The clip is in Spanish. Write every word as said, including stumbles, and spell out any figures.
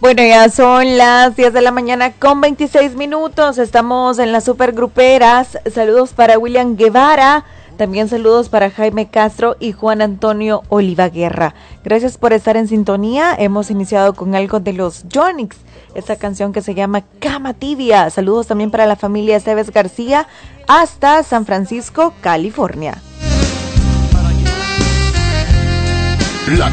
Bueno, ya son las diez de la mañana con veintiséis minutos. Estamos en las supergruperas. Saludos para William Guevara. También saludos para Jaime Castro y Juan Antonio Olivaguerra. Gracias por estar en sintonía. Hemos iniciado con algo de los Yonix, esta canción que se llama Cama Tibia. Saludos también para la familia Esteves García hasta San Francisco, California. La